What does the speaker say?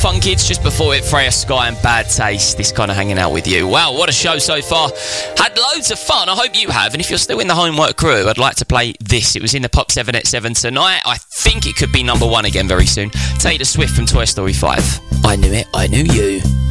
Fun Kids, just before it, Freya Sky and Bad Taste. This kind of hanging out with you. Wow, what a show so far. Had loads of fun. I hope you have. And if you're still in the homework crew, I'd like to play this. It was in the Pop 7 at 7 tonight. I think it could be number one again very soon. Taylor Swift from Toy Story 5. I knew it, I knew you.